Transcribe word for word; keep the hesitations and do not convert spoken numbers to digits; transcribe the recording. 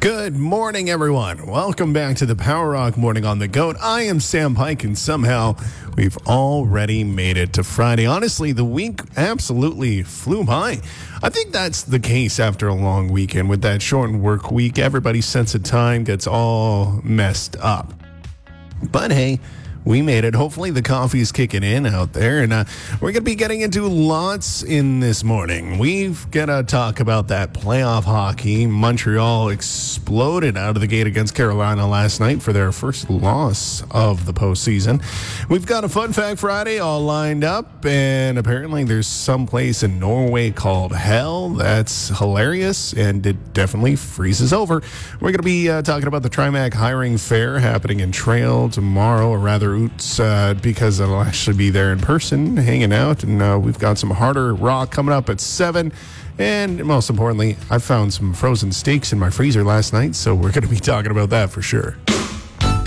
Good morning, everyone. Welcome back to the Power Rock Morning on the Goat. I am Sam Pike, and somehow we've already made it to Friday. Honestly, the week absolutely flew by. I think that's the case after a long weekend. With that shortened work week, everybody's sense of time gets all messed up. But hey, we made it. Hopefully the coffee's kicking in out there, and uh, we're going to be getting into lots in this morning. We've got to talk about that playoff hockey. Montreal exploded out of the gate against Carolina last night for their first loss of the postseason. We've got a Fun Fact Friday all lined up, and apparently there's some place in Norway called Hell. That's hilarious, and it definitely freezes over. We're going to be uh, talking about the TriMac Hiring Fair happening in Trail tomorrow, or rather Oots, uh, because it'll actually be there in person, hanging out, and uh, we've got some harder rock coming up at seven, and most importantly, I found some frozen steaks in my freezer last night, so we're going to be talking about that for sure.